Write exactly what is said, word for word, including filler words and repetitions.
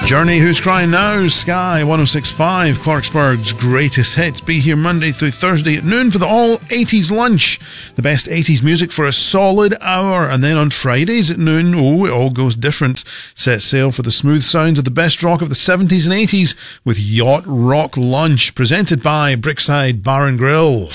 Journey, Who's Crying Now, Sky one oh six point five, Clarksburg's greatest hits. Be here Monday through Thursday at noon for the all eighties lunch. The best eighties music for a solid hour. And then on Fridays at noon, oh, it all goes different. Set sail for the smooth sounds of the best rock of the seventies and eighties with Yacht Rock Lunch, presented by Brickside Bar and Grill.